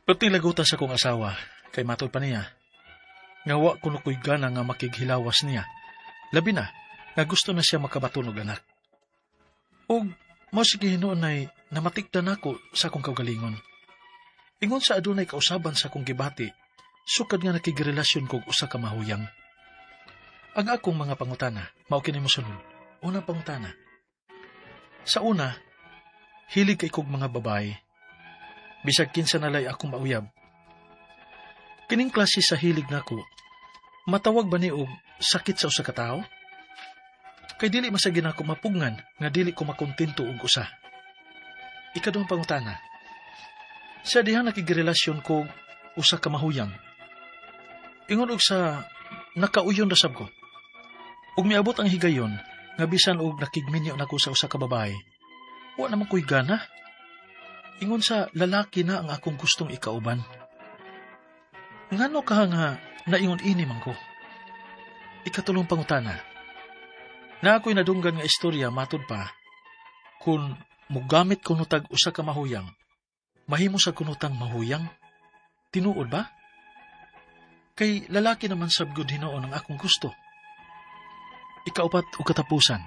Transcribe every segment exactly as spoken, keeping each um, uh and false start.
Pati laguta sa kong asawa, kay matod pa niya. Nga wa kuno ko'y gana nga makighilawas niya. Labi na, nga gusto na siya makabatunog anak. O, mo sige hinoon ay namatikdan ako sa akong kaugalingon. Ingon sa adunay kausaban sa akong gibati, sukad nga nakigrelasyon kog usa ka mahuyang. Ang akong mga pangutana, mao kini mo sunod. Unang pangutana. Sa una, hilig kay kog mga babae. Bisag kinsa nalay akong mauyab. Kining klase sa hilig nako, matawag ba ni og sakit sa usa ka tawo? Kay dili masagi nako mapungan nga dili ko makontento og usa. Ikaduhang pangutana. Sa diha nakigrelasyon ko usa ka mahuyang. Ingon og sa nakauyon ra sab ko. Ug miabot ang higayon nga bisan og nakigminyo nako sa usa ka babae. Wa naman ko'y gana. Ingon sa lalaki na ang akong gustong ikauban. Ngano ka nga naingon ini man ko? Ikatulong pangutana. Na ako'y nadunggan nga istorya matod pa, kung mugamit kuno tag usa ka mahuyang, mahimo sa kunutang mahuyang? Tinuod ba? Kay lalaki naman sabgod hinoon ang akong gusto. Ikaupat o katapusan.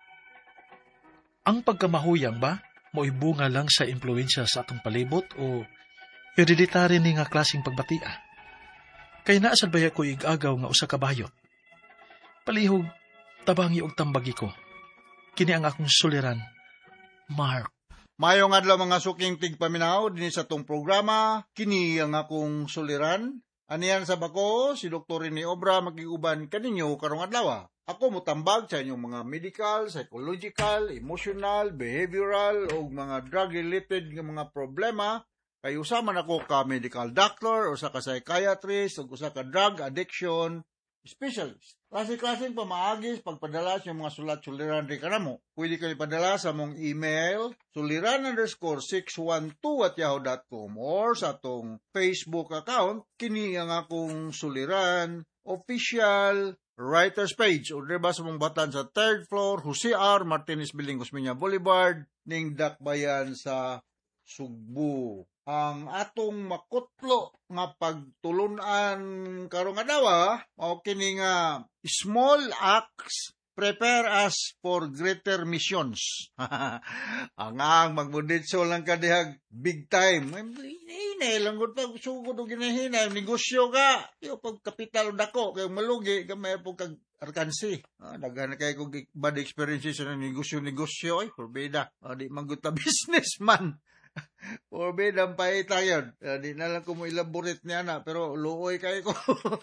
Ang pagkamahuyang ba, mo'y bunga lang sa impluensya sa atong palibot o hereditary ni nga klaseng pagbatia? Kay naasad baya ko igagaw nga usa ka bayot. Palihog, tabangi og tambagi ko. Kini ang akong suliran, Mark. Mayong adlaw mga suking tigpaminaw din sa tong programa, kini ang akong suliran. Aniyan sa bako, si Doktor Rene Obra magiguban kaninyo karong adlaw. Ako motambag sa inyong mga medical, psychological, emotional, behavioral o mga drug-related nga mga problema. Kay usa man ako ka medical doctor, usa ka psychiatrist, o usa ka drug addiction specialist. Klase-klaseng pamaagis pagpadala sa mga sulat-suliran rin ka na mo. Pwede kayo ipadala sa mong email, suliran underscore six one two at yahoo dot com or sa atong Facebook account, kini ang akong suliran, official writer's page. O diba sa mong batan sa third floor, Jose R. Martinez Building, Osmeña Boulevard, ning Dakbayan sa Sugbo. Ang atong makutlo nga pagtulunan karong adlaw, mao kini nga small acts prepare us for greater missions. Ang ang magbuditso lang ka dihag big time. Hinay lang gud pag sugod og ginahinay negosyo ka. Yo pag kapital dako kay malugi gamay po kag arkansi. Ah, daghan kay kog bad experiences sa negosyo-negosyo ay forbida. Ah, di maguta businessman. Forbid ang paita yun. Uh, di na lang ko mo elaborate niya na, pero luoy kayo ko.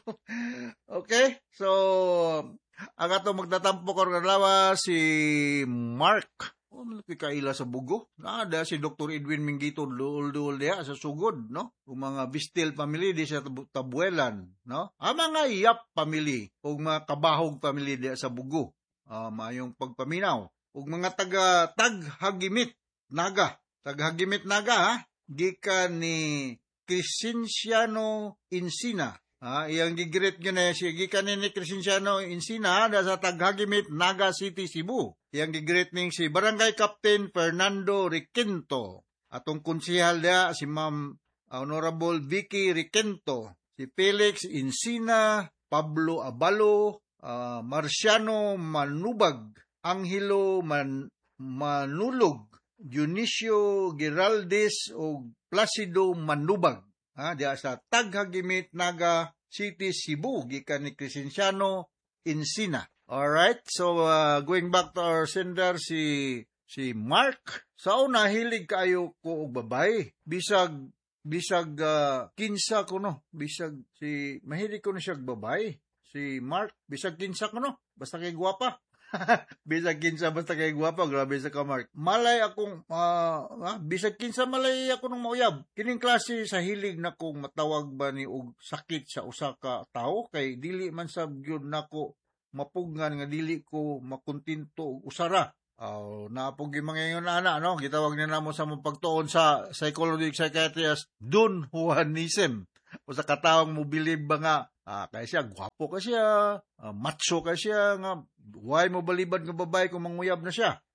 Okay? So, ang ato magtatampo ko ng lawa, si Mark. Oh, malaki kaila sa bugo. Nada si Doctor Edwin Mingito, duol-duol diya sa sugod, no? Kung mga Bistil family, di sa tabuelan, no? Ang mga Yap family, o mga Kabahog family diya sa bugo. Uh, mayong pagpaminaw. O mga taga Taghagimit, Naga. Taghagimit Naga, ha? Gikan ni Crescenciano Insina. Ha? Iyang gigreet nyo na siya. Gikan ni Crescenciano Insina, da sa Taghagimit, Naga City, Cebu. Iyang gigreet ning si Barangay Captain Fernando Riquento. Atong konsihal da, si Ma'am Honorable Vicky Riquento. Si Felix Insina, Pablo Abalo, uh, Marciano Manubag, Angelo Man Manulog, Dionisio Giraldez o Placido Manubag. Ha, diya sa Taghagimit, Naga City, Cebu, gikan ni Crescenciano Insina. Alright, so uh, going back to our sender, si si Mark. Sa una, hilig kayo ko og babae. Bisag, bisag uh, kinsa ko no. Bisag, si, mahilig ko na siya babae. Si Mark, bisag kinsa ko no. Basta kay gwapa. Bisag kinsa basta kay gwapa, grabe sa ka Mark. Malay akong uh, ah, bisag kinsa malay ako nung mauyab. Kining klase sa hilig na kong matawag ba ni og sakit sa usa ka tawo kay dili man sab gyud nako mapugnan nga dili ko makontinto og usara. Uh, naapog yung mga yun ana, no? Gitawag na namo sa mong pagtuon sa psychology psychiatry as Don Juanism. O sa katawang mo believe ba nga, ah, kaya siya, gwapo ka siya, ah, macho ka siya, nga, why mo balibad ng babae kung manguyab na siya?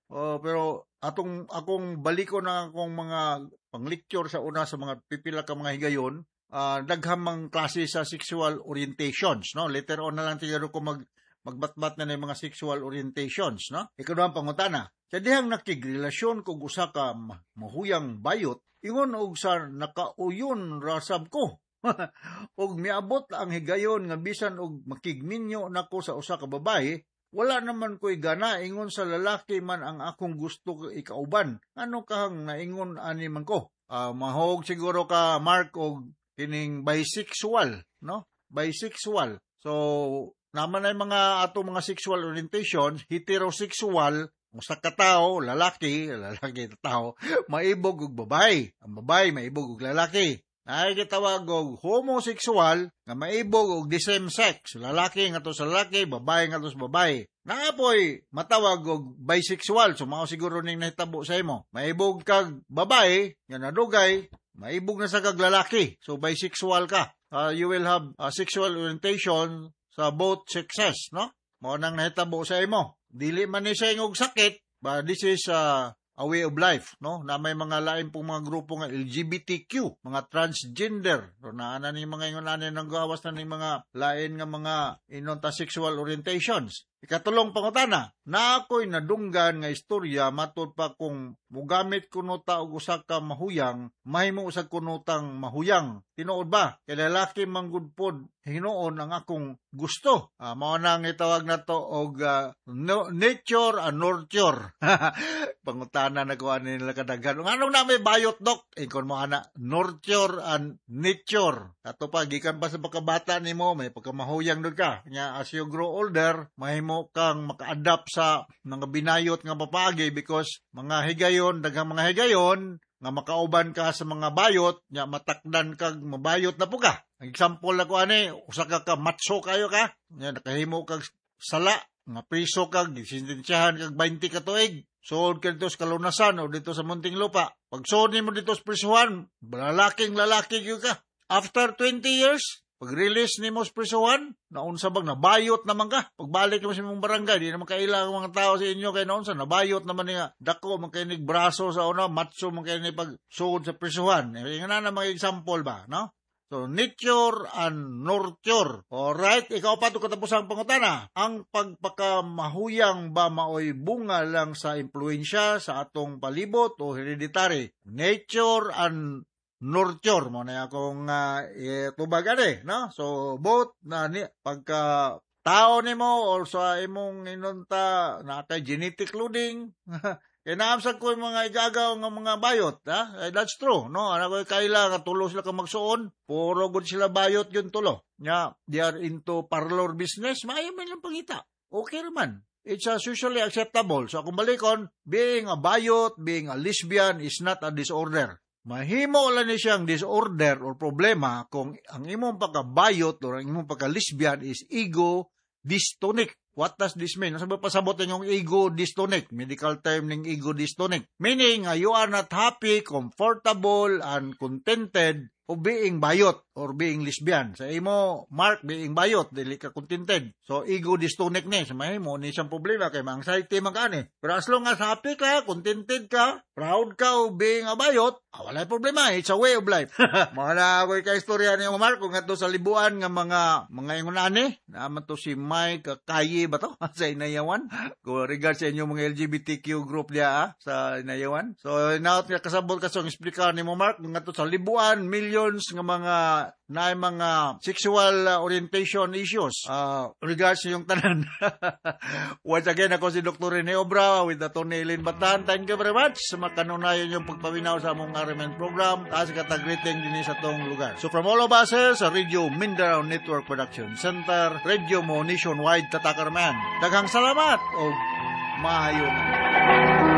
Oh, pero atong akong baliko na akong mga pang-lecture sa una sa mga pipila ka mga higayon, uh, daghamang klase sa sexual orientations, no? Later on na lang tigaro ko mag magbatbat na ng mga sexual orientations, no? Ikaw na ang pangutana. Sa dihang nakigrelasyon kog usa ka mahuyang bayot, ingon og sa nakauyon rasab ko. Og miabot ang higayon nga bisan og makigminyo nako sa usa ka babae, wala naman ko'y gana, ingon sa lalaki man ang akong gusto ikauban. Ano kahang naingon ani man ko? Uh, mahog siguro ka, Mark, o kining bisexual, no? Bisexual. So, naman ay mga ato mga sexual orientation, heterosexual, usa ka tao, lalaki, lalaki na tao, maibog og babae. Ang babae maibog og lalaki. Ay gitawag og homosexual nga maibog og the same sex, lalaki ngadto sa lalaki, babae ngadto sa babae. Naapoy matawag og bisexual, so mao siguro ning nahitabo sa imo. Maibog kag babae nga nadugay, maibog na sa kag lalaki. So bisexual ka. Uh, you will have uh, sexual orientation sa both sexes, no? Mao nang nahitabo sa imo. Dili man ni sa ingog sakit, but this is uh, a way of life, no? Na may mga lain pong mga grupo nga L G B T Q, mga transgender. So, naana ni mga ingon ani nang gawas na ni mga lain nga mga inonta sexual orientations. Ikatulong pangutana, na ako'y nadunggan nga istorya matod pa kung mugamit kuno ta og usa ka mahuyang, mahimo usag kuno tang mahuyang. Tinuod ba? Kay lalaki manggud pod hinuon ang akong gusto. Ah, mao nang itawag na to og uh, no, nature and nurture. Pangutana na ko ani nila kadaghan. Nganong na may bayot dok? Ingkon mo ana, nurture and nature. Ato pa gikan pa sa pagkabata nimo, may pagkamahuyang dud ka. Nya as you grow older, mahimo kang maka-adapt sa mga binayot nga papagi because mga higayon, daghang mga higayon nga makauban ka sa mga bayot, nya matakdan kag mabayot na po ka. Ang example na ko ani, usa ka ka matso kayo ka, nya nakahimo kag sala, nga priso kag sintensyahan kag twenty ka tuig. Sood ka dito sa kalunasan o dito sa Muntinlupa. Pag sood mo dito sa prisuhan, lalaking lalaki gyud ka. After twenty years, pag-release ni mo sa prisuhan, naunsa bang nabayot naman ka. Pagbalik mo sa imong barangay, di naman kailangan mga tao sa inyo kay naunsa, nabayot naman niya. Dako, magkainig braso sa una, matso, magkainig pag-suod sa prisuhan. Yung na na mga example ba, no? So, nature and nurture. Alright, ikaw pa ito katapos ang pangutana. Ang pagpakamahuyang ba maoy bunga lang sa impluensya sa atong palibot o hereditary? Nature and nurture mo na akong uh, tubagan eh, no? So, both na ni, pagka tao ni mo or sa imong inunta na kay genetic loading, kaya naamsag ko yung mga igagaw ng mga bayot, ha? Eh, that's true, no? Ano ko kaila, nga tulo sila ka magsuon, puro good sila bayot yung tulo. Nga, they are into parlor business, maayo man lang pangita. Okay naman. It's uh, socially acceptable. So, kung balikon, being a bayot, being a lesbian is not a disorder. Mahimo lang ni siyang disorder or problema kung ang imong pagkabayot or ang imong pagka-lesbian is ego dystonic. What does this mean? Sabi pasabot yung ego dystonic, medical term ng ego dystonic. Meaning, uh, you are not happy, comfortable, and contented of being bayot or being lesbian. Sa imo, Mark, being bayot, dili ka contented. So, ego dystonic ni. Sa mahimo, ni siyang problema kay ma-anxiety magkani. Pero as long as happy ka, contented ka, proud ka of being a bayot, ah, wala problema. It's a way of life. Mga na ako'y ka-istorya niyo, Mark, kung nga to sa libuan nga mga mga ingunani, naman to si Mike Kaye ba to? Sa Inayawan. Kung regard sa inyo mga L G B T Q group niya, ah, sa Inayawan. So, naot nga kasabot ka sa explica ni mo, Mark, kung nga to sa libuan, millions nga mga na mga sexual uh, orientation issues. Uh, regards yung tanan. Once again, ako si Doctor Rene Obra with Atty. Elaine Batan. Thank you very much sa makanunayan yung pagpawinaw sa among Aramen program at katag-greeting din sa tong lugar. So from all of us sa Radio Mindanao Network Production Center, Radio Mo Nationwide Tatakarman. Daghang salamat o mahayon.